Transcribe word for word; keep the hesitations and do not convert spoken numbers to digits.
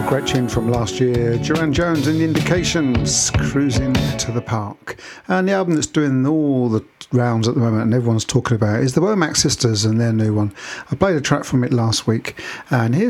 Great tune from last year, Duran Jones and the Indications, Cruising to the Park. And the album that's doing all the rounds at the moment and everyone's talking about is the Womack Sisters and their new one. I played a track from it last week, and here's